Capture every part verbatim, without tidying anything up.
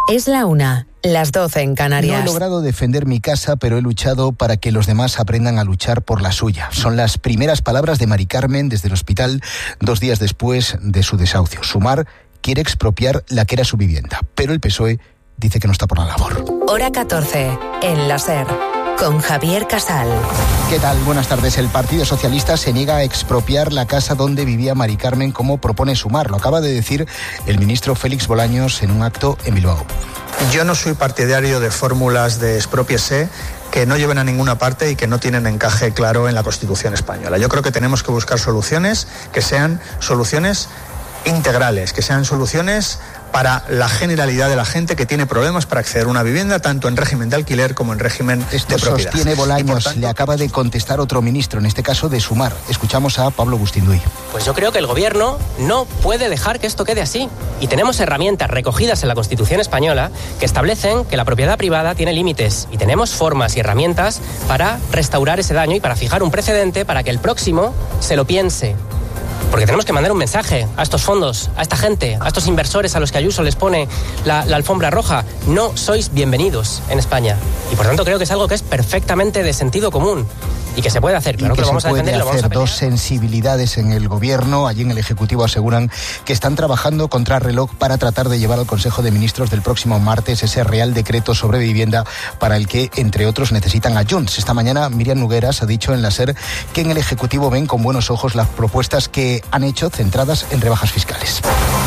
Es la una, las doce en Canarias. No he logrado defender mi casa, pero he luchado para que los demás aprendan a luchar por la suya. Son las primeras palabras de Mari Carmen desde el hospital dos días después de su desahucio. Sumar quiere expropiar la que era su vivienda, pero el P S O E dice que no está por la labor. Hora catorce, en la SER, con Javier Casal. ¿Qué tal? Buenas tardes. El Partido Socialista se niega a expropiar la casa donde vivía Mari Carmen, como propone Sumar. Lo acaba de decir el ministro Félix Bolaños en un acto en Bilbao. Yo no soy partidario de fórmulas de expropiese que no lleven a ninguna parte y que no tienen encaje claro en la Constitución española. Yo creo que tenemos que buscar soluciones que sean soluciones integrales, que sean soluciones para la generalidad de la gente que tiene problemas para acceder a una vivienda, tanto en régimen de alquiler como en régimen Esto de propiedad. Sostiene Bolaños, tanto, le acaba de contestar otro ministro, en este caso de Sumar. Escuchamos a Pablo Bustinduy. Pues yo creo que el gobierno no puede dejar que esto quede así. Y tenemos herramientas recogidas en la Constitución española que establecen que la propiedad privada tiene límites. Y tenemos formas y herramientas para restaurar ese daño y para fijar un precedente para que el próximo se lo piense. Porque tenemos que mandar un mensaje a estos fondos, a esta gente, a estos inversores a los que Ayuso les pone la, la alfombra roja. No sois bienvenidos en España. Y por tanto creo que es algo que es perfectamente de sentido común y que se puede hacer. Pero y que lo vamos se a puede defender y lo vamos hacer. a Dos sensibilidades en el gobierno. Allí en el Ejecutivo aseguran que están trabajando contra reloj para tratar de llevar al Consejo de Ministros del próximo martes ese Real Decreto sobre vivienda para el que, entre otros, necesitan a Junts. Esta mañana Miriam Nogueras ha dicho en la SER que en el Ejecutivo ven con buenos ojos las propuestas que han hecho centradas en rebajas fiscales.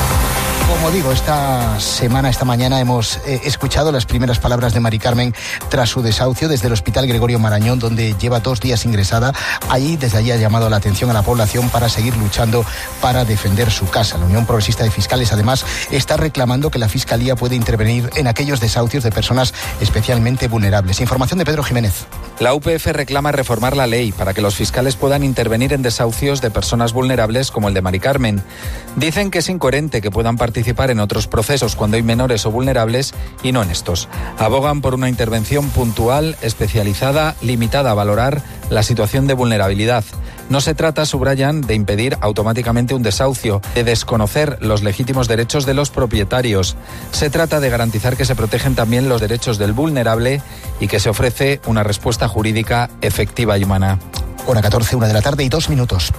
Como digo, esta semana, esta mañana hemos eh, escuchado las primeras palabras de Mari Carmen tras su desahucio desde el Hospital Gregorio Marañón, donde lleva dos días ingresada. Allí, desde allí ha llamado la atención a la población para seguir luchando para defender su casa. La Unión Progresista de Fiscales, además, está reclamando que la Fiscalía puede intervenir en aquellos desahucios de personas especialmente vulnerables. Información de Pedro Jiménez. La U P F reclama reformar la ley para que los fiscales puedan intervenir en desahucios de personas vulnerables como el de Mari Carmen. Dicen que es incoherente que puedan participar en otros procesos cuando hay menores o vulnerables y no en estos. Abogan por una intervención puntual, especializada, limitada a valorar la situación de vulnerabilidad. No se trata, subrayan, de impedir automáticamente un desahucio, de desconocer los legítimos derechos de los propietarios. Se trata de garantizar que se protegen también los derechos del vulnerable y que se ofrece una respuesta jurídica efectiva y humana. Hora catorce, una de la tarde y dos minutos.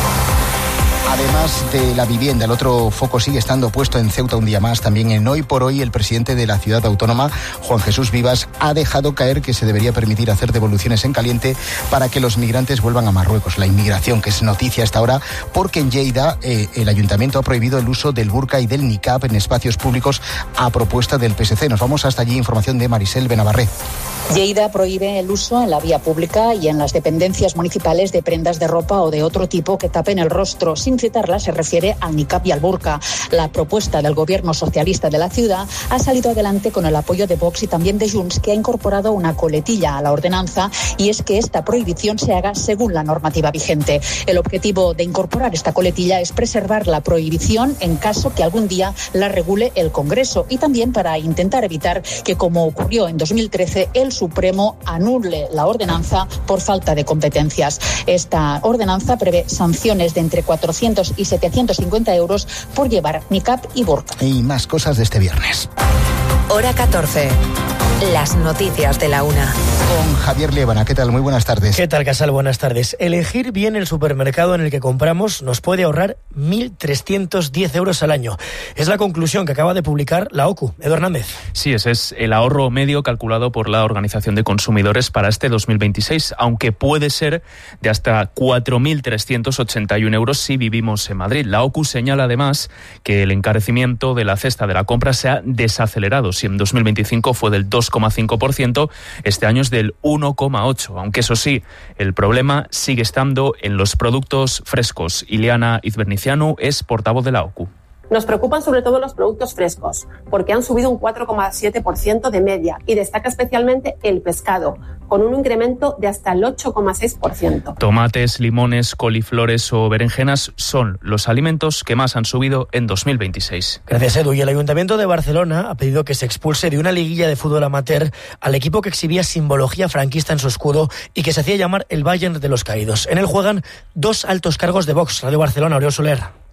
Además de la vivienda, el otro foco sigue estando puesto en Ceuta un día más. También en Hoy por Hoy, el presidente de la ciudad autónoma, Juan Jesús Vivas, ha dejado caer que se debería permitir hacer devoluciones en caliente para que los migrantes vuelvan a Marruecos. La inmigración, que es noticia hasta ahora, porque en Lleida eh, el ayuntamiento ha prohibido el uso del burka y del niqab en espacios públicos a propuesta del P S C. Nos vamos hasta allí, información de Marisel Benavarré. Lleida prohíbe el uso en la vía pública y en las dependencias municipales de prendas de ropa o de otro tipo que tapen el rostro. Sin citarla, se refiere al niqab y al burka. La propuesta del gobierno socialista de la ciudad ha salido adelante con el apoyo de Vox y también de Junts, que ha incorporado una coletilla a la ordenanza, y es que esta prohibición se haga según la normativa vigente. El objetivo de incorporar esta coletilla es preservar la prohibición en caso que algún día la regule el Congreso, y también para intentar evitar que, como ocurrió en dos mil trece, el Supremo anule la ordenanza por falta de competencias. Esta ordenanza prevé sanciones de entre cuatrocientos y setecientos cincuenta euros por llevar niqab y burka. Y más cosas de este viernes. Hora catorce. Las noticias de la una. Con Javier Liébana. ¿Qué tal? Muy buenas tardes. ¿Qué tal, Casal? Buenas tardes. Elegir bien el supermercado en el que compramos nos puede ahorrar mil trescientos diez euros al año. Es la conclusión que acaba de publicar la O C U. Edu Hernández. Sí, ese es el ahorro medio calculado por la Organización de Consumidores para este dos mil veintiséis, aunque puede ser de hasta cuatro mil trescientos ochenta y uno euros si vivimos en Madrid. La O C U señala además que el encarecimiento de la cesta de la compra se ha desacelerado. Si en dos mil veinticinco fue del dos coma cinco por ciento, este año es del uno coma ocho por ciento, aunque eso sí, el problema sigue estando en los productos frescos. Ileana Izbernicianu es portavoz de la O C U. Nos preocupan sobre todo los productos frescos, porque han subido un cuatro coma siete por ciento de media, y destaca especialmente el pescado, con un incremento de hasta el ocho coma seis por ciento. Tomates, limones, coliflores o berenjenas son los alimentos que más han subido en dos mil veintiséis. Gracias, Edu. Y el Ayuntamiento de Barcelona ha pedido que se expulse de una liguilla de fútbol amateur al equipo que exhibía simbología franquista en su escudo y que se hacía llamar el Bayern de los Caídos. En él juegan dos altos cargos de Vox. Radio Barcelona, Oriol Soler.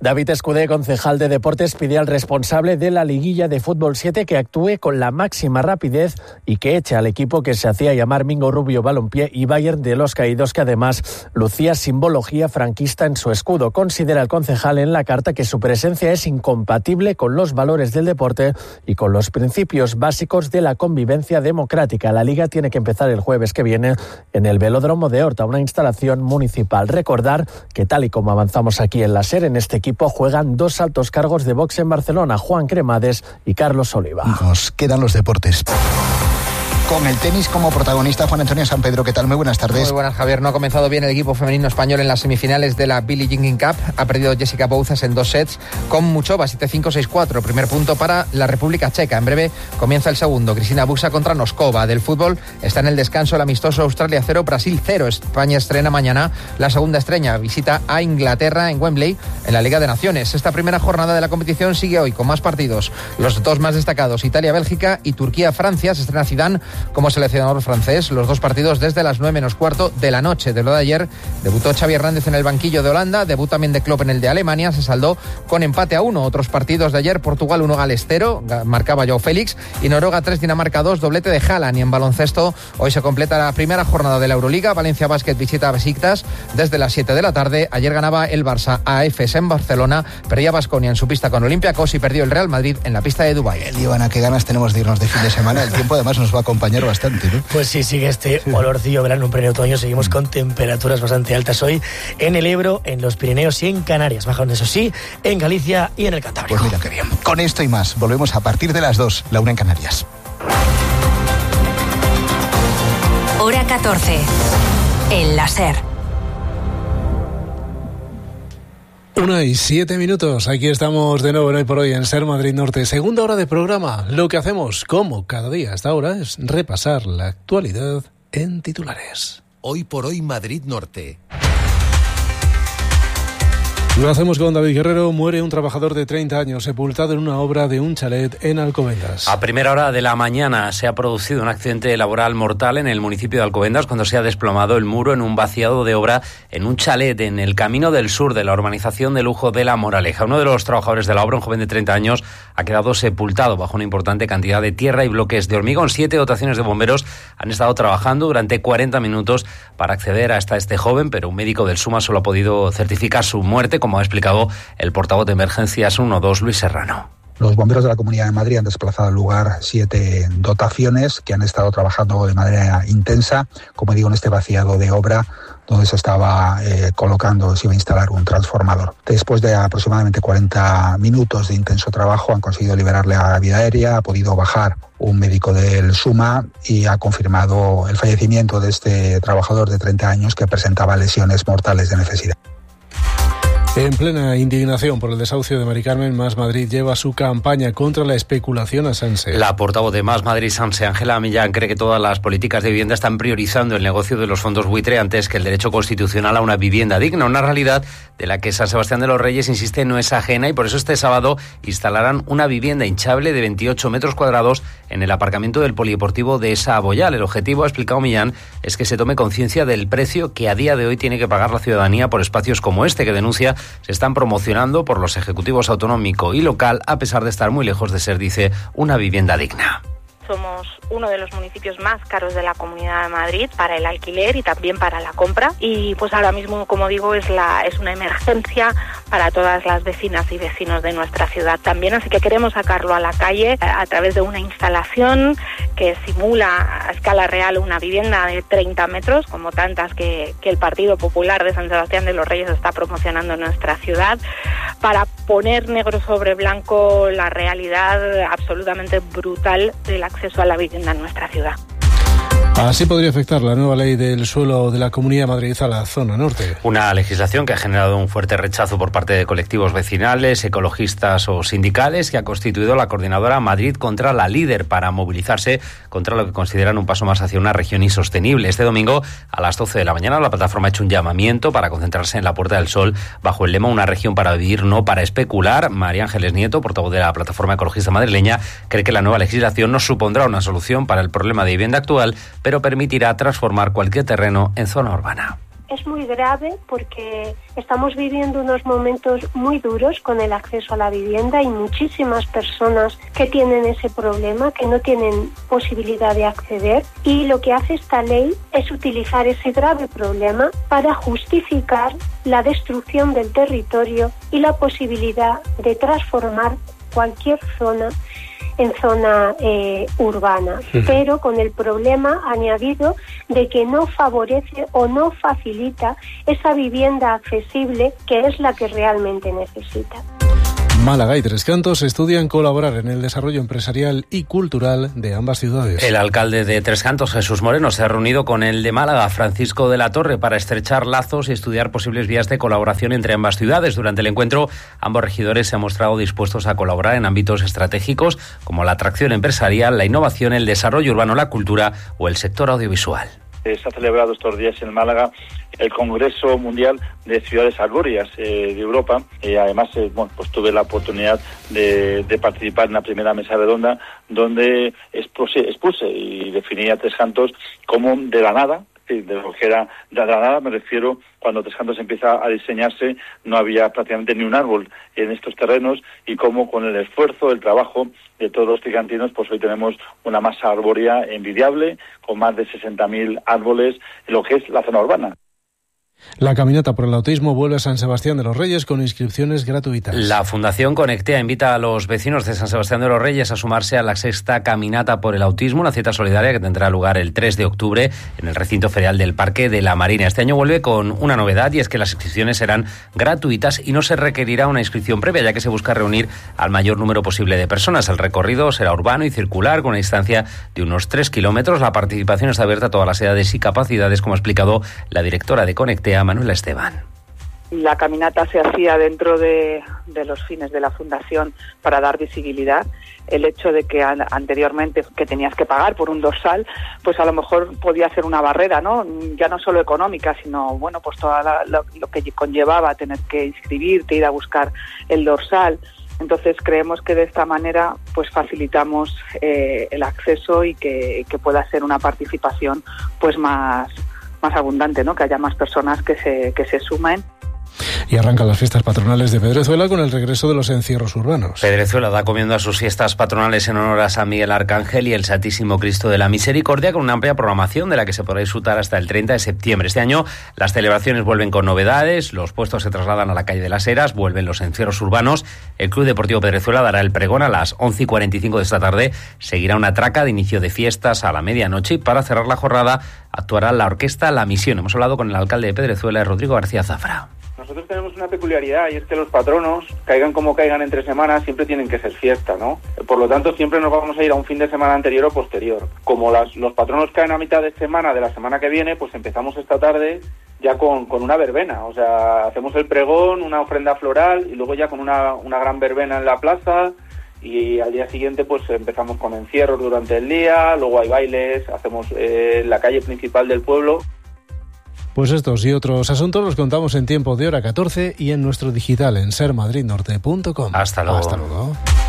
David Escudé, concejal de Deportes, pide al responsable de la liguilla de Fútbol siete que actúe con la máxima rapidez y que eche al equipo que se hacía llamar Mingo Rubio Balompié y Bayern de los Caídos, que además lucía simbología franquista en su escudo. Considera el concejal en la carta que su presencia es incompatible con los valores del deporte y con los principios básicos de la convivencia democrática. La liga tiene que empezar el jueves que viene en el Velódromo de Horta, una instalación municipal. Recordar que, tal y como avanzamos aquí en la SER, en este equipo juegan dos altos cargos de Vox en Barcelona, Juan Cremades y Carlos Oliva. Nos quedan los deportes. Con el tenis como protagonista, Juan Antonio San Pedro, ¿qué tal? Muy buenas tardes. Muy buenas, Javier. No ha comenzado bien el equipo femenino español en las semifinales de la Billie Jean Cup. Ha perdido Jessica Bouzas en dos sets con Muchova, siete cinco, seis cuatro. Primer punto para la República Checa. En breve comienza el segundo. Cristina Buxa contra Noskova. Del fútbol está en el descanso el amistoso Australia cero, Brasil cero. España estrena mañana la segunda estrella. Visita a Inglaterra en Wembley en la Liga de Naciones. Esta primera jornada de la competición sigue hoy con más partidos. Los dos más destacados, Italia-Bélgica y Turquía-Francia. Se estrena Zidane como seleccionador francés. Los dos partidos desde las nueve menos cuarto de la noche. De lo de ayer debutó Xavi Hernández en el banquillo de Holanda, debut también de Klopp en el de Alemania, se saldó con empate a uno. Otros partidos de ayer: Portugal uno, Gales cero, marcaba Joao Félix, y Noruega tres, Dinamarca dos, doblete de Haaland. Y en baloncesto hoy se completa la primera jornada de la Euroliga. Valencia Basket visita a Besiktas desde las siete de la tarde. Ayer ganaba el Barça a Efes en Barcelona, perdía Baskonia en su pista con Olympiacos y perdió el Real Madrid en la pista de Dubái. Ivana, qué ganas tenemos de irnos de fin de semana. El tiempo además nos va a acompañar bastante, ¿no? Pues sí, sigue este olorcillo verano, un pleno otoño. Seguimos con temperaturas bastante altas hoy en el Ebro, en los Pirineos y en Canarias. Bajan, eso sí, en Galicia y en el Cantábrico. Pues mira qué bien. Con esto y más, volvemos a partir de las dos, la una en Canarias. Hora catorce, en la SER. Una y siete minutos, aquí estamos de nuevo en Hoy por Hoy en SER Madrid Norte, segunda hora de programa. Lo que hacemos, como cada día hasta ahora, es repasar la actualidad en titulares. Hoy por Hoy Madrid Norte. Lo hacemos con David Guerrero. Muere un trabajador de treinta años sepultado en una obra de un chalet en Alcobendas. A primera hora de la mañana se ha producido un accidente laboral mortal en el municipio de Alcobendas cuando se ha desplomado el muro en un vaciado de obra en un chalet en el Camino del Sur de la urbanización de lujo de La Moraleja. Uno de los trabajadores de la obra, un joven de treinta años, ha quedado sepultado bajo una importante cantidad de tierra y bloques de hormigón. Siete dotaciones de bomberos han estado trabajando durante cuarenta minutos para acceder hasta este joven, pero un médico del SUMA solo ha podido certificar su muerte, como ha explicado el portavoz de Emergencias uno dos, Luis Serrano. Los bomberos de la Comunidad de Madrid han desplazado al lugar siete dotaciones que han estado trabajando de manera intensa, como digo, en este vaciado de obra donde se estaba eh, colocando, se iba a instalar un transformador. Después de aproximadamente cuarenta minutos de intenso trabajo han conseguido liberarle a la vida aérea, ha podido bajar un médico del SUMA y ha confirmado el fallecimiento de este trabajador de treinta años que presentaba lesiones mortales de necesidad. En plena indignación por el desahucio de Mari Carmen, Más Madrid lleva su campaña contra la especulación a Sanse. La portavoz de Más Madrid, Sanse, Ángela Millán, cree que todas las políticas de vivienda están priorizando el negocio de los fondos buitre antes que el derecho constitucional a una vivienda digna, una realidad de la que San Sebastián de los Reyes insiste no es ajena, y por eso este sábado instalarán una vivienda hinchable de veintiocho metros cuadrados en el aparcamiento del polideportivo de Saboyal. El objetivo, ha explicado Millán, es que se tome conciencia del precio que a día de hoy tiene que pagar la ciudadanía por espacios como este, que denuncia se están promocionando por los ejecutivos autonómico y local, a pesar de estar muy lejos de ser, dice, una vivienda digna. Somos uno de los municipios más caros de la Comunidad de Madrid para el alquiler y también para la compra, y pues ahora mismo, como digo, es la es una emergencia para todas las vecinas y vecinos de nuestra ciudad también, así que queremos sacarlo a la calle a través de una instalación que simula a escala real una vivienda de treinta metros, como tantas que, que el Partido Popular de San Sebastián de los Reyes está promocionando en nuestra ciudad, para poner negro sobre blanco la realidad absolutamente brutal de la acceso a la vivienda en nuestra ciudad. Así podría afectar la nueva ley del suelo de la Comunidad de Madrid a la zona norte. Una legislación que ha generado un fuerte rechazo por parte de colectivos vecinales, ecologistas o sindicales, que ha constituido la coordinadora Madrid contra la Líder para movilizarse contra lo que consideran un paso más hacia una región insostenible. Este domingo a las doce de la mañana la plataforma ha hecho un llamamiento para concentrarse en la Puerta del Sol bajo el lema Una región para vivir, no para especular. María Ángeles Nieto, portavoz de la plataforma ecologista madrileña, cree que la nueva legislación no supondrá una solución para el problema de vivienda actual, pero permitirá transformar cualquier terreno en zona urbana. es muy grave porque estamos viviendo unos momentos muy duros con el acceso a la vivienda y muchísimas personas que tienen ese problema, que no tienen posibilidad de acceder, y lo que hace esta ley es utilizar ese grave problema para justificar la destrucción del territorio y la posibilidad de transformar cualquier zona en zona eh, urbana, uh-huh. pero con el problema añadido de que no favorece o no facilita esa vivienda accesible que es la que realmente necesita. Málaga y Tres Cantos estudian colaborar en el desarrollo empresarial y cultural de ambas ciudades. El alcalde de Tres Cantos, Jesús Moreno, se ha reunido con el de Málaga, Francisco de la Torre, para estrechar lazos y estudiar posibles vías de colaboración entre ambas ciudades. Durante el encuentro, ambos regidores se han mostrado dispuestos a colaborar en ámbitos estratégicos como la atracción empresarial, la innovación, el desarrollo urbano, la cultura o el sector audiovisual. Se ha celebrado estos días en Málaga el Congreso Mundial de Ciudades Arbóreas eh, de Europa. Eh, además, eh, bueno, pues tuve la oportunidad de, de participar en la primera mesa redonda donde expuse, expuse y definí a Tres Cantos como de la nada. Sí, de lo que era de la nada, me refiero cuando Tres Cantos empieza a diseñarse, no había prácticamente ni un árbol en estos terrenos, y cómo con el esfuerzo, el trabajo de todos los tricantinos, pues hoy tenemos una masa arbórea envidiable, con más de sesenta mil árboles en lo que es la zona urbana. La caminata por el autismo vuelve a San Sebastián de los Reyes con inscripciones gratuitas. La Fundación Conectea invita a los vecinos de San Sebastián de los Reyes a sumarse a la sexta caminata por el autismo, una cita solidaria que tendrá lugar el tres de octubre en el recinto ferial del Parque de la Marina. Este año vuelve con una novedad, y es que las inscripciones serán gratuitas y no se requerirá una inscripción previa, ya que se busca reunir al mayor número posible de personas. El recorrido será urbano y circular con una distancia de unos tres kilómetros. La participación está abierta a todas las edades y capacidades, como ha explicado la directora de Conectea, Manuela Esteban. La caminata se hacía dentro de, de los fines de la Fundación para dar visibilidad. El hecho de que an- anteriormente que tenías que pagar por un dorsal, pues a lo mejor podía ser una barrera, ¿no? Ya no solo económica, sino, bueno, pues todo lo, lo que conllevaba tener que inscribirte, ir a buscar el dorsal. Entonces creemos que de esta manera pues facilitamos eh, el acceso y que, que pueda ser una participación pues más más abundante, ¿no? Que haya más personas que se que se sumen. Y arrancan las fiestas patronales de Pedrezuela con el regreso de los encierros urbanos. Pedrezuela da comienzo a sus fiestas patronales en honor a San Miguel Arcángel y el Santísimo Cristo de la Misericordia, con una amplia programación de la que se podrá disfrutar hasta el treinta de septiembre. Este año las celebraciones vuelven con novedades, los puestos se trasladan a la calle de las Heras, vuelven los encierros urbanos. El Club Deportivo Pedrezuela dará el pregón a las once y cuarenta y cinco de esta tarde. Seguirá una traca de inicio de fiestas a la medianoche, y para cerrar la jornada actuará la orquesta La Misión. Hemos hablado con el alcalde de Pedrezuela, Rodrigo García Zafra. Nosotros tenemos una peculiaridad, y es que los patronos, caigan como caigan entre semanas, siempre tienen que ser fiesta, ¿no? Por lo tanto, siempre nos vamos a ir a un fin de semana anterior o posterior. Como las, los patronos caen a mitad de semana de la semana que viene, pues empezamos esta tarde ya con, con una verbena. O sea, hacemos el pregón, una ofrenda floral, y luego ya con una, una gran verbena en la plaza, y al día siguiente pues empezamos con encierros durante el día, luego hay bailes, hacemos eh, la calle principal del pueblo. Pues estos y otros asuntos los contamos en tiempo de hora catorce y en nuestro digital en ser madrid norte punto com. Hasta luego. Hasta luego.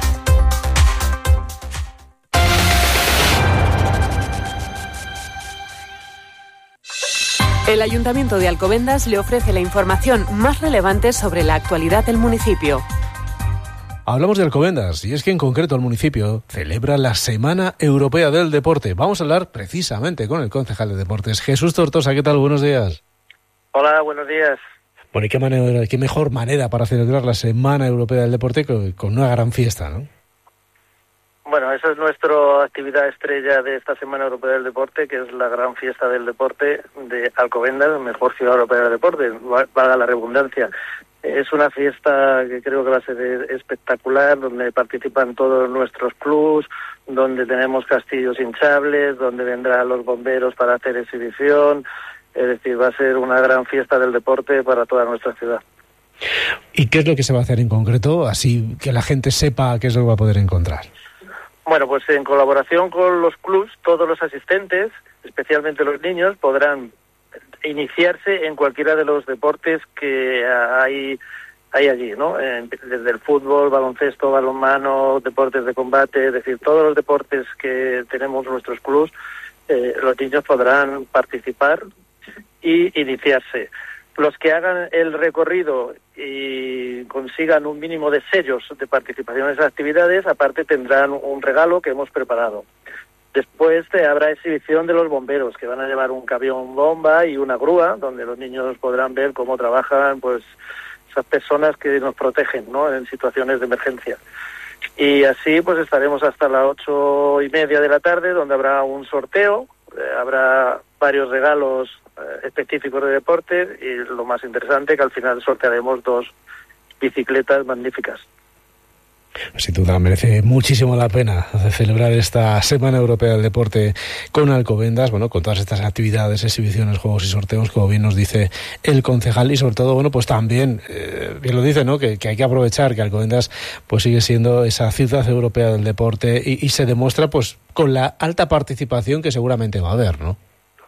El Ayuntamiento de Alcobendas le ofrece la información más relevante sobre la actualidad del municipio. Hablamos de Alcobendas, y es que en concreto el municipio celebra la Semana Europea del Deporte. Vamos a hablar precisamente con el concejal de Deportes, Jesús Tortosa. ¿Qué tal? Buenos días. Hola, buenos días. Bueno, ¿y qué, manera, qué mejor manera para celebrar la Semana Europea del Deporte que con una gran fiesta, ¿no? Bueno, esa es nuestra actividad estrella de esta Semana Europea del Deporte, que es la gran fiesta del deporte de Alcobendas, mejor ciudad europea del deporte, valga la redundancia. Es una fiesta que creo que va a ser espectacular, donde participan todos nuestros clubs, donde tenemos castillos hinchables, donde vendrán los bomberos para hacer exhibición. Es decir, va a ser una gran fiesta del deporte para toda nuestra ciudad. ¿Y qué es lo que se va a hacer en concreto? Así que la gente sepa qué es lo que va a poder encontrar. Bueno, pues en colaboración con los clubs, todos los asistentes, especialmente los niños, podrán iniciarse en cualquiera de los deportes que hay hay allí, ¿no? Desde el fútbol, baloncesto, balonmano, deportes de combate, es decir, todos los deportes que tenemos nuestros clubs, eh, los niños podrán participar y iniciarse. Los que hagan el recorrido y consigan un mínimo de sellos de participación en esas actividades, aparte tendrán un regalo que hemos preparado. Después te habrá exhibición de los bomberos, que van a llevar un camión bomba y una grúa, donde los niños podrán ver cómo trabajan pues esas personas que nos protegen, ¿no?, en situaciones de emergencia. Y así pues estaremos hasta las ocho y media de la tarde, donde habrá un sorteo, eh, habrá varios regalos eh, específicos de deporte y lo más interesante que al final sortearemos dos bicicletas magníficas. Sin duda, merece muchísimo la pena celebrar esta Semana Europea del Deporte con Alcobendas, bueno, con todas estas actividades, exhibiciones, juegos y sorteos, como bien nos dice el concejal, y sobre todo, bueno, pues también, eh, bien lo dice, ¿no?, que, que hay que aprovechar que Alcobendas pues sigue siendo esa ciudad europea del deporte y, y se demuestra pues con la alta participación que seguramente va a haber, ¿no?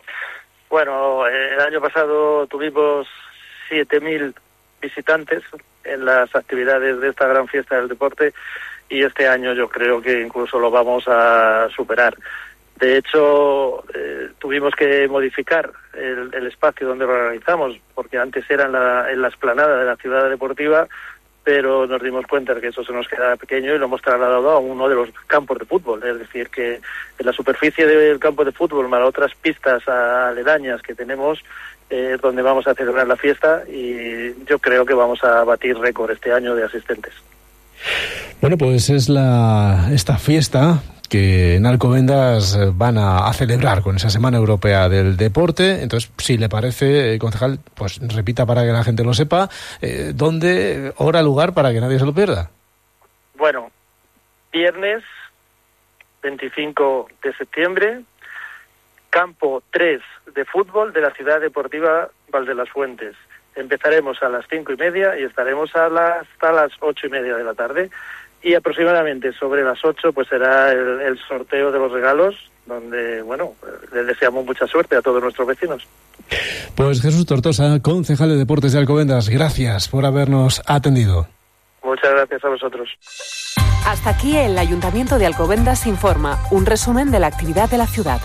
Bueno, el año pasado tuvimos siete mil visitantes en las actividades de esta gran fiesta del deporte y este año yo creo que incluso lo vamos a superar. De hecho, eh, tuvimos que modificar el, el espacio donde lo organizamos, porque antes era en la, en la explanada de la ciudad deportiva, pero nos dimos cuenta de que eso se nos quedaba pequeño y lo hemos trasladado a uno de los campos de fútbol. Es decir, que en la superficie del campo de fútbol, más otras pistas aledañas que tenemos, eh, donde vamos a celebrar la fiesta, y yo creo que vamos a batir récord este año de asistentes. Bueno, pues es la esta fiesta que en Alcobendas van a, a celebrar con esa Semana Europea del Deporte. Entonces, si le parece, eh, concejal, pues repita para que la gente lo sepa, eh, dónde, hora, lugar, para que nadie se lo pierda. Bueno, viernes veinticinco de septiembre, campo tres de fútbol de la Ciudad Deportiva Valdelasfuentes. Empezaremos a las cinco y media y estaremos a las, hasta las ocho y media de la tarde. Y aproximadamente sobre las ocho pues será el, el sorteo de los regalos, donde, bueno, les deseamos mucha suerte a todos nuestros vecinos. Pues Jesús Tortosa, concejal de Deportes de Alcobendas, gracias por habernos atendido. Muchas gracias a vosotros. Hasta aquí el Ayuntamiento de Alcobendas informa, un resumen de la actividad de la ciudad.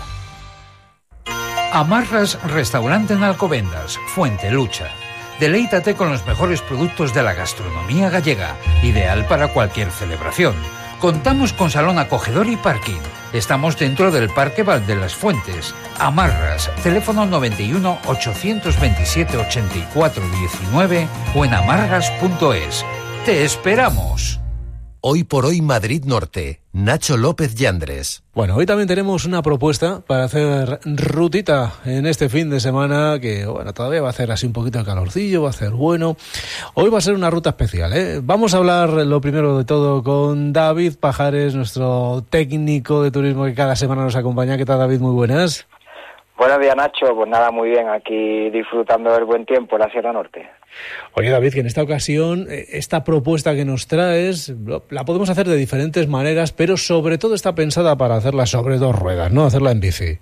Amarras Restaurante en Alcobendas, Fuente Lucha. Deleítate con los mejores productos de la gastronomía gallega, ideal para cualquier celebración. Contamos con salón acogedor y parking. Estamos dentro del Parque Valdelasfuentes. Amarras, teléfono noventa y uno, ochocientos veintisiete, ochenta y cuatro diecinueve o en amarras punto es. ¡Te esperamos! Hoy por hoy Madrid Norte, Nacho López Yandres. Bueno, hoy también tenemos una propuesta para hacer rutita en este fin de semana que, bueno, todavía va a hacer así un poquito de calorcillo, va a hacer bueno. Hoy va a ser una ruta especial, ¿eh? Vamos a hablar lo primero de todo con David Pajares, nuestro técnico de turismo que cada semana nos acompaña. ¿Qué tal, David? Muy buenas. Buenos días, Nacho. Pues nada, muy bien, aquí disfrutando del buen tiempo en la Sierra Norte. Oye, David, que en esta ocasión, esta propuesta que nos traes, la podemos hacer de diferentes maneras, pero sobre todo está pensada para hacerla sobre dos ruedas, ¿no? Hacerla en bici.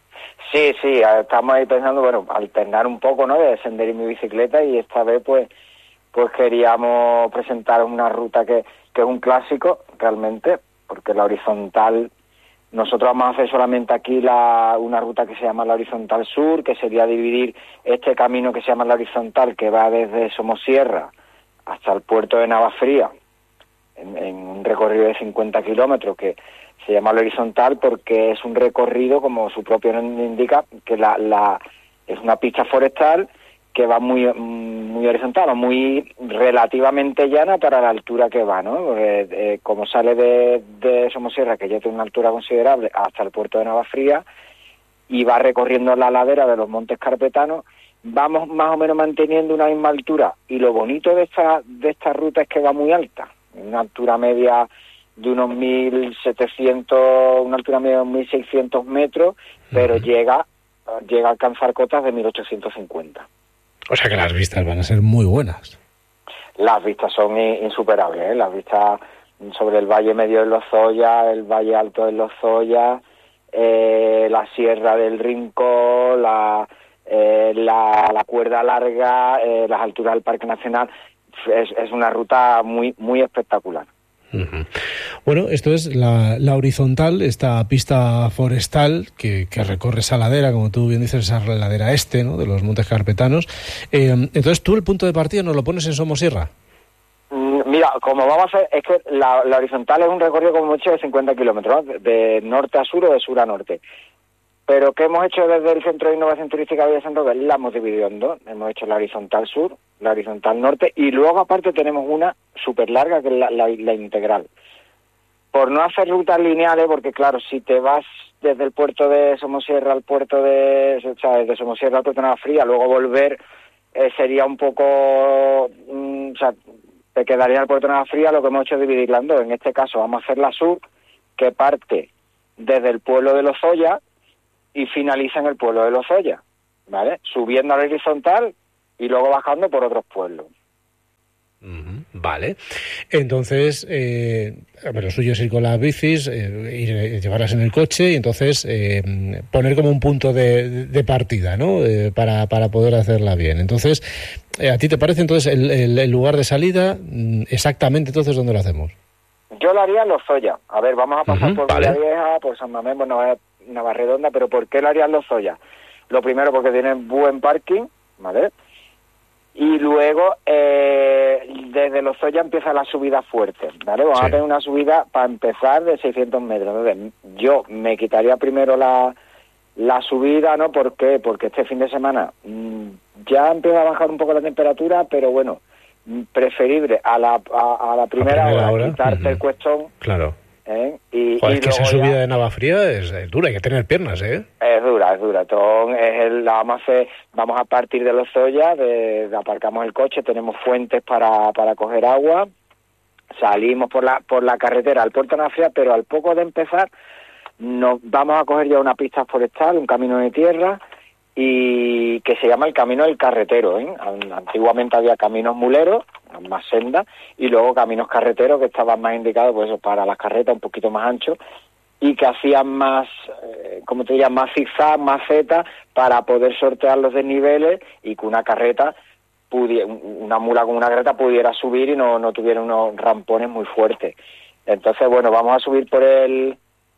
Sí, sí, estamos ahí pensando, bueno, alternar un poco, ¿no?, de senderismo y bicicleta, y esta vez, pues, pues queríamos presentar una ruta que, que es un clásico, realmente, porque la horizontal... Nosotros vamos a hacer solamente aquí la, una ruta que se llama la Horizontal Sur, que sería dividir este camino que se llama la Horizontal, que va desde Somosierra hasta el puerto de Navafría, en, en un recorrido de cincuenta kilómetros, que se llama la Horizontal porque es un recorrido, como su propio nombre indica, que la, la es una pista forestal que va muy muy horizontal o muy relativamente llana para la altura que va, ¿no? Porque, eh, como sale de, de Somosierra, que ya tiene una altura considerable, hasta el puerto de Navafría, y va recorriendo la ladera de los Montes Carpetanos, vamos más o menos manteniendo una misma altura. Y lo bonito de esta de esta ruta es que va muy alta, una altura media de unos mil setecientos, una altura media de mil seiscientos metros, pero uh-huh. llega llega a alcanzar cotas de mil ochocientos cincuenta. O sea que las vistas van a ser muy buenas. Las vistas son insuperables, ¿eh? Las vistas sobre el Valle Medio de Lozoya, el Valle Alto de Lozoya, eh, la Sierra del Rincón, la, eh, la, la Cuerda Larga, eh, las alturas del Parque Nacional. Es, es una ruta muy muy espectacular. Uh-huh. Bueno, esto es la, la horizontal, esta pista forestal que, que recorre esa ladera, como tú bien dices, esa ladera este, ¿no?, de los Montes Carpetanos. Eh, entonces, ¿tú el punto de partida nos lo pones en Somosierra? Mira, como vamos a hacer, es que la, la horizontal es un recorrido como mucho de cincuenta kilómetros, ¿no?, de norte a sur o de sur a norte. Pero ¿qué hemos hecho desde el Centro de Innovación Turística de Santo? Que la hemos dividido en dos. Hemos hecho la horizontal sur, la horizontal norte, y luego aparte tenemos una súper larga, que es la, la, la integral. Por no hacer rutas lineales, porque claro, si te vas desde el puerto de Somosierra al puerto de... O sea, desde Somosierra al puerto de Navafría, luego volver eh, sería un poco... Mm, o sea, te quedaría en el puerto de Navafría. Lo que hemos hecho es dividirla en dos. En este caso vamos a hacer la sur, que parte desde el pueblo de Lozoya y finaliza en el pueblo de Lozoya, ¿vale? Subiendo a la horizontal y luego bajando por otros pueblos. Uh-huh. Vale. Entonces, eh, lo suyo es ir con las bicis, eh, ir, llevarlas en el coche y entonces eh, poner como un punto de, de partida, ¿no? Eh, para, para poder hacerla bien. Entonces, eh, ¿a ti te parece entonces el, el, el lugar de salida exactamente entonces dónde lo hacemos? Yo lo haría en Lozoya. A ver, vamos a pasar uh-huh, por vale. Villavieja, por San Mamés, por Navarredonda, pero ¿por qué lo haría en Lozoya? Lo primero, porque tiene buen parking, ¿vale? Y luego, eh, desde Lozoya empieza la subida fuerte, ¿vale? Vamos sí. a tener una subida, para empezar, de seiscientos metros. Entonces, yo me quitaría primero la, la subida, ¿no? ¿Por qué? Porque este fin de semana mmm, ya empieza a bajar un poco la temperatura, pero bueno, preferible a la, a, a la primera, primera hora, hora quitarte uh-huh. el cuestón. Claro. ¿Eh? Y, Joder, y es que esa ya... subida de Navafría es, es dura, hay que tener piernas, ¿eh? Es dura, es dura. Entonces, es el, la vamos a hacer, vamos a partir de Lozoya, de, de aparcamos el coche, tenemos fuentes para, para coger agua, salimos por la por la carretera al puerto de Navafría, pero al poco de empezar nos vamos a coger ya una pista forestal, un camino de tierra, y que se llama el Camino del Carretero, ¿eh? Antiguamente había caminos muleros, más sendas, y luego caminos carreteros que estaban más indicados pues eso, para las carretas, un poquito más anchos, y que hacían más, eh, como te diría, más zigzag, más zeta, para poder sortear los desniveles y que una carreta, pudiera, una mula con una carreta pudiera subir y no, no tuviera unos rampones muy fuertes. Entonces, bueno, vamos a subir por el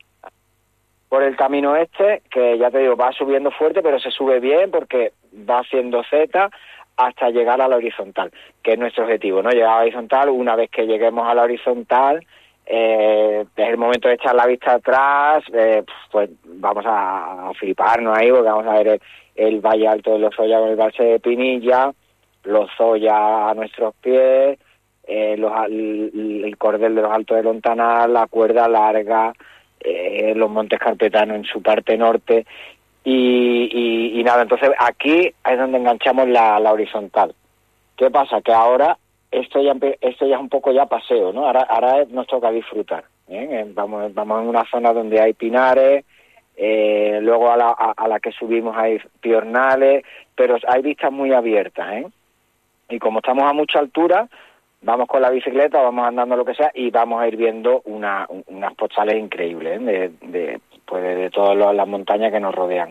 por el camino este, que ya te digo, va subiendo fuerte, pero se sube bien porque va haciendo zeta hasta llegar a la horizontal, que es nuestro objetivo, ¿no? Llegar a la horizontal, una vez que lleguemos a la horizontal, eh, es el momento de echar la vista atrás, eh, pues vamos a, a fliparnos ahí, porque vamos a ver el, el Valle Alto de Lozoya con el Valse de Pinilla, Lozoya a nuestros pies, eh, los, el, el cordel de los Altos de Lontanal, la cuerda larga, eh, los Montes Carpetanos en su parte norte, y, y, y nada, entonces aquí es donde enganchamos la, la horizontal. ¿Qué pasa? Que ahora esto ya esto ya es un poco ya paseo, ¿no? Ahora, ahora nos toca disfrutar, ¿eh? Vamos, vamos en una zona donde hay pinares, eh, luego a la, a, a la que subimos hay piornales, pero hay vistas muy abiertas, ¿eh? Y como estamos a mucha altura, vamos con la bicicleta, vamos andando lo que sea, y vamos a ir viendo una, unas postales increíbles, ¿eh? de, de, pues de, de todas las montañas que nos rodean.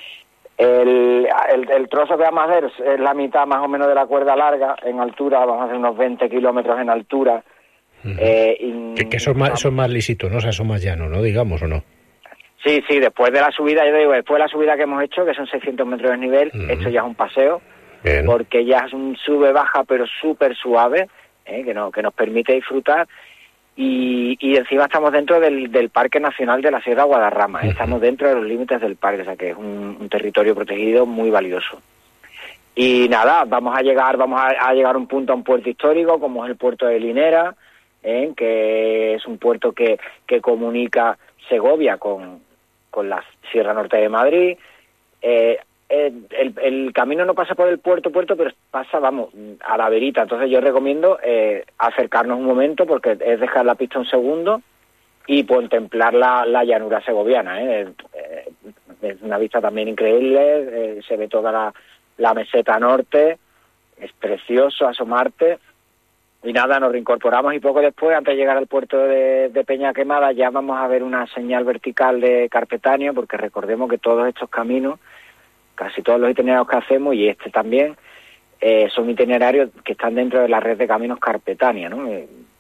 El, el, el trozo que vamos a hacer es la mitad más o menos de la cuerda larga en altura, vamos a hacer unos veinte kilómetros en altura. Uh-huh. eh, y, que, que son más, son más lisitos, ¿no? O sea, son más llanos, ¿no? Digamos, ¿o no? Sí, sí, después de la subida, yo digo, después de la subida que hemos hecho, que son seiscientos metros de nivel, uh-huh. esto ya es un paseo, bien. Porque ya es un sube-baja, pero súper suave, ¿eh? que, no, que nos permite disfrutar. Y, y encima estamos dentro del, del Parque Nacional de la Sierra Guadarrama, ¿eh? Estamos dentro de los límites del parque, o sea que es un, un territorio protegido muy valioso. Y nada, vamos a llegar vamos a, a llegar a un punto, a un puerto histórico, como es el puerto de Linera, ¿eh? que es un puerto que, que comunica Segovia con, con la Sierra Norte de Madrid. Eh, El, el, el camino no pasa por el puerto, puerto, pero pasa, vamos, a la verita. Entonces yo recomiendo eh, acercarnos un momento, porque es dejar la pista un segundo y contemplar la, la llanura segoviana. ¿eh? Eh, es una vista también increíble, eh, se ve toda la, la meseta norte, es precioso asomarte. Y nada, nos reincorporamos y poco después, antes de llegar al puerto de, de Peña Quemada, ya vamos a ver una señal vertical de carpetanio, porque recordemos que todos estos caminos, casi todos los itinerarios que hacemos, y este también, eh, son itinerarios que están dentro de la red de caminos Carpetania, ¿no? Eh,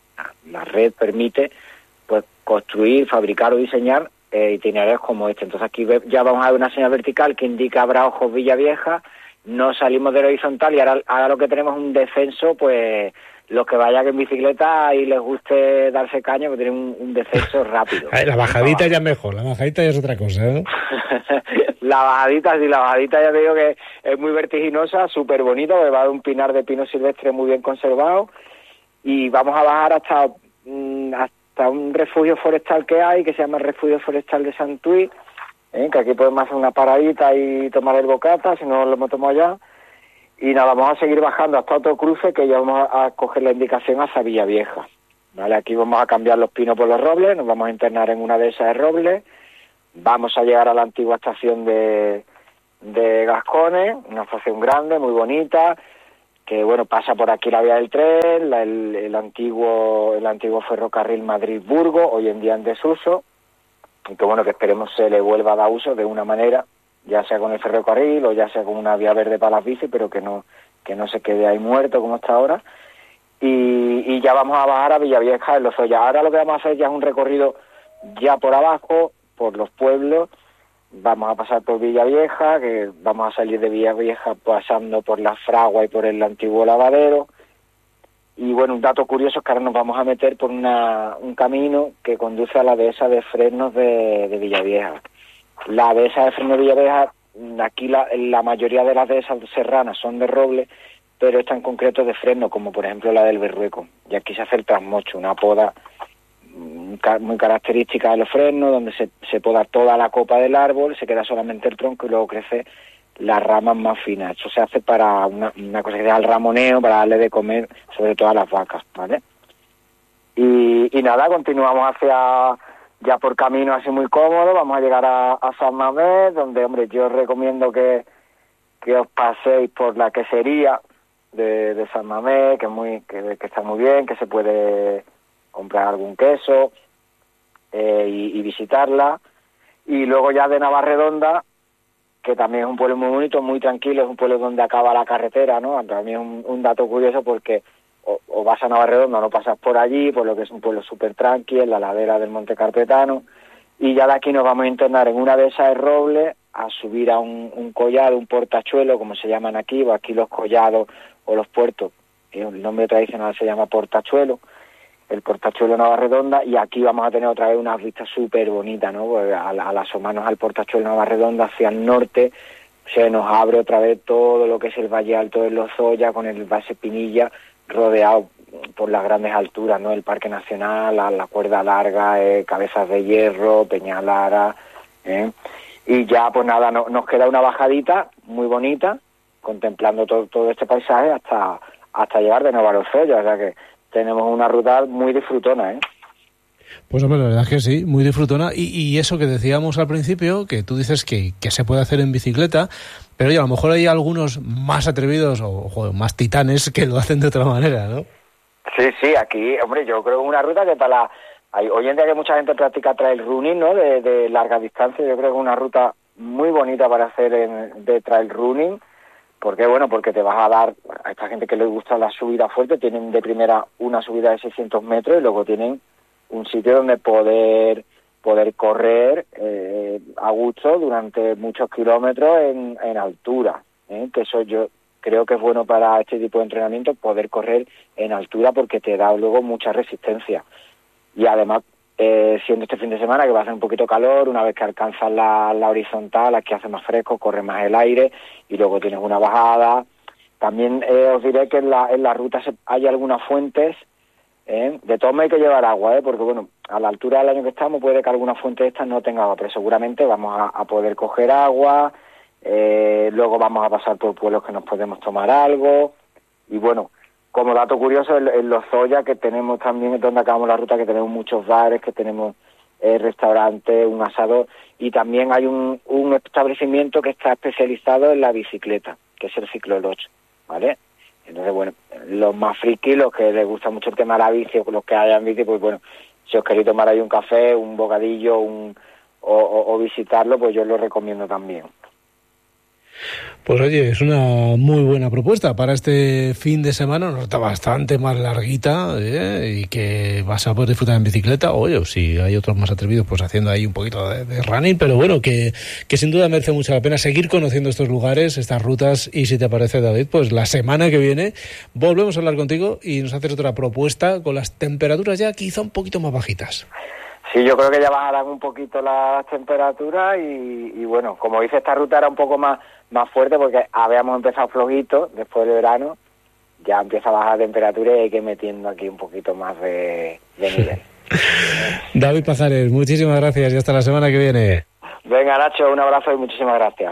la red permite pues construir, fabricar o diseñar eh, itinerarios como este. Entonces aquí ya vamos a ver una señal vertical que indica Abraojos, Villavieja, no salimos del horizontal y ahora, ahora lo que tenemos es un descenso, pues los que vayan en bicicleta y les guste darse caña, pues tienen un, un descenso rápido. La bajadita ya mejor, la bajadita ya es otra cosa, ¿eh? La bajadita, sí, la bajadita ya te digo que es muy vertiginosa, súper bonito, porque va de un pinar de pino silvestre muy bien conservado, y vamos a bajar hasta, hasta un refugio forestal que hay, que se llama el Refugio Forestal de Santuí, ¿eh? Que aquí podemos hacer una paradita y tomar el bocata, si no lo hemos tomado ya. Y nada, vamos a seguir bajando hasta otro cruce que ya vamos a coger la indicación hacia Villavieja. ¿Vale? Aquí vamos a cambiar los pinos por los robles, nos vamos a internar en una de esas de robles, vamos a llegar a la antigua estación de, de Gascones, una estación grande, muy bonita, que bueno, pasa por aquí la vía del tren, la, el, el antiguo el antiguo ferrocarril Madrid-Burgos, hoy en día en desuso, y que bueno, que esperemos se le vuelva a dar uso de una manera, ya sea con el ferrocarril o ya sea con una vía verde para las bicis, pero que no que no se quede ahí muerto como está ahora. Y, y ya vamos a bajar a Villavieja en Lozoya. Ahora lo que vamos a hacer ya es un recorrido ya por abajo, por los pueblos. Vamos a pasar por Villavieja, que vamos a salir de Villavieja pasando por la Fragua y por el antiguo lavadero. Y bueno, un dato curioso es que ahora nos vamos a meter por una, un camino que conduce a la dehesa de Fresnos de, de Villavieja. La dehesa de Fresnos de Villavieja, aquí la, la mayoría de las dehesas serranas son de roble, pero esta en concreto de fresno, como por ejemplo la del Berrueco. Y aquí se hace el trasmocho, una poda muy característica de los fresnos, donde se, se poda toda la copa del árbol, se queda solamente el tronco y luego crece las ramas más finas. Eso se hace para una, una cosa que se llama el ramoneo, para darle de comer sobre todo a las vacas, ¿vale? Y, y nada, continuamos hacia, ya por camino así muy cómodo, vamos a llegar a, a San Mamés, donde, hombre, yo os recomiendo que, que os paséis por la quesería de, de San Mamés, que es muy que, que está muy bien, que se puede comprar algún queso eh, y, y visitarla. Y luego ya de Navarredonda, que también es un pueblo muy bonito, muy tranquilo, es un pueblo donde acaba la carretera, ¿no? También es un, un dato curioso porque o, o vas a Navarredonda o no pasas por allí, por lo que es un pueblo súper tranquilo, en la ladera del Monte Carpetano, y ya de aquí nos vamos a internar en una de esas de roble a subir a un, un collado, un portachuelo, como se llaman aquí, o aquí los collados o los puertos, el nombre tradicional se llama portachuelo, el portachuelo Navarredonda, y aquí vamos a tener otra vez unas vistas súper bonitas, ¿no? Pues al, al asomarnos al portachuelo Navarredonda hacia el norte, se nos abre otra vez todo lo que es el Valle Alto de Lozoya, con el Base Pinilla, rodeado por las grandes alturas, ¿no? El Parque Nacional, la, la Cuerda Larga, eh, Cabezas de Hierro, Peñalara, ¿eh? Y ya, pues nada, no, nos queda una bajadita muy bonita, contemplando todo, todo este paisaje hasta hasta llegar de nuevo a Lozoya, o sea que tenemos una ruta muy disfrutona, ¿eh? Pues hombre, la verdad es que sí, muy disfrutona. Y, y eso que decíamos al principio, que tú dices que, que se puede hacer en bicicleta, pero oye, a lo mejor hay algunos más atrevidos o joder, más titanes que lo hacen de otra manera, ¿no? Sí, sí, aquí, hombre, yo creo que es una ruta que para la... Hay, hoy en día que mucha gente practica trail running, ¿no? De, de larga distancia, yo creo que es una ruta muy bonita para hacer en, de trail running. ¿Por qué? Bueno, porque te vas a dar, a esta gente que les gusta la subida fuerte, tienen de primera una subida de seiscientos metros y luego tienen un sitio donde poder poder correr eh, a gusto durante muchos kilómetros en, en altura, ¿eh? Que eso yo creo que es bueno para este tipo de entrenamiento, poder correr en altura porque te da luego mucha resistencia. Y además, eh, siendo este fin de semana que va a hacer un poquito calor, una vez que alcanzas la, la horizontal, aquí hace más fresco, corre más el aire y luego tienes una bajada. También eh, os diré que en la, en la ruta se, hay algunas fuentes, ¿eh? De todo hay que llevar agua, ¿eh? Porque bueno, a la altura del año que estamos puede que alguna fuente de estas no tenga agua, pero seguramente vamos a, a poder coger agua, eh, luego vamos a pasar por pueblos que nos podemos tomar algo, y bueno, como dato curioso, en, en Lozoya, que tenemos también, es donde acabamos la ruta, que tenemos muchos bares, que tenemos eh, restaurantes, un asador, y también hay un, un establecimiento que está especializado en la bicicleta, que es el Ciclolodge, ¿vale? Entonces, bueno, los más frikis, los que les gusta mucho el tema de la bici, o los que hayan bici, pues bueno, si os queréis tomar ahí un café, un bocadillo, un, o, o, o visitarlo, pues yo lo recomiendo también. Pues oye, es una muy buena propuesta para este fin de semana, una ruta bastante más larguita, ¿eh? Y que vas a poder disfrutar en bicicleta, oye, o si hay otros más atrevidos, pues haciendo ahí un poquito de, de running, pero bueno, que, que sin duda merece mucho la pena seguir conociendo estos lugares, estas rutas, y si te parece, David, pues la semana que viene volvemos a hablar contigo y nos haces otra propuesta con las temperaturas ya quizá un poquito más bajitas. Sí, yo creo que ya bajarán un poquito las temperaturas y, y bueno, como dice, esta ruta era un poco más más fuerte porque habíamos empezado flojito después del verano, ya empieza a bajar la temperatura y hay que ir metiendo aquí un poquito más de, de nivel. David Pajares, muchísimas gracias y hasta la semana que viene. Venga, Nacho, un abrazo y muchísimas gracias.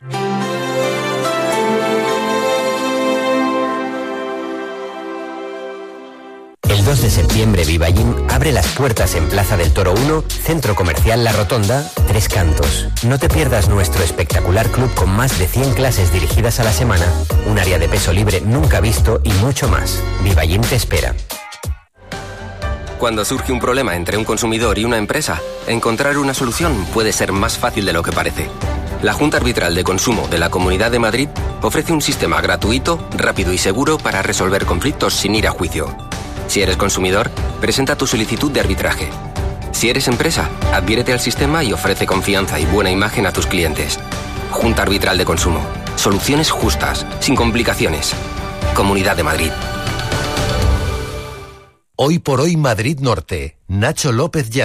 El dos de septiembre Vivallín abre las puertas en Plaza del Toro uno, Centro Comercial La Rotonda, Tres Cantos. No te pierdas nuestro espectacular club con más de cien clases dirigidas a la semana, un área de peso libre nunca visto y mucho más. Vivallín te espera. Cuando surge un problema entre un consumidor y una empresa, encontrar una solución puede ser más fácil de lo que parece. La Junta Arbitral de Consumo de la Comunidad de Madrid ofrece un sistema gratuito, rápido y seguro para resolver conflictos sin ir a juicio. Si eres consumidor, presenta tu solicitud de arbitraje. Si eres empresa, adhiérete al sistema y ofrece confianza y buena imagen a tus clientes. Junta Arbitral de Consumo. Soluciones justas, sin complicaciones. Comunidad de Madrid. Hoy por hoy Madrid Norte. Nacho López Llano.